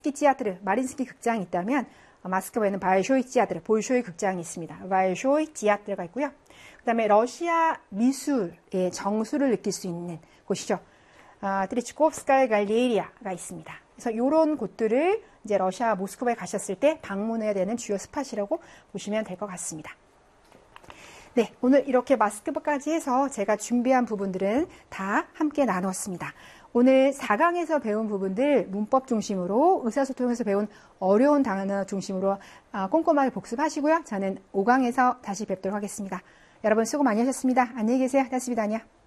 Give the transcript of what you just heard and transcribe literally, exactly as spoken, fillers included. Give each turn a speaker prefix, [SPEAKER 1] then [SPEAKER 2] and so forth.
[SPEAKER 1] 티아트르, 마린스키 극장이 있다면 모스크바에는 발쇼이 티아트르, 볼쇼이 극장이 있습니다. 발쇼이 티아트르가 있고요. 그 다음에 러시아 미술의 정수를 느낄 수 있는 곳이죠. 아, 트리치코프스카야 갈레리아가 있습니다. 그래서 이런 곳들을 이제 러시아 모스크바에 가셨을 때 방문해야 되는 주요 스팟이라고 보시면 될 것 같습니다. 네, 오늘 이렇게 모스크바까지 해서 제가 준비한 부분들은 다 함께 나눴습니다. 오늘 사 강에서 배운 부분들 문법 중심으로 의사소통에서 배운 어려운 단어 중심으로 꼼꼼하게 복습하시고요. 저는 오 강에서 다시 뵙도록 하겠습니다. 여러분 수고 많이 하셨습니다. 안녕히 계세요. 다시 뵙다니요.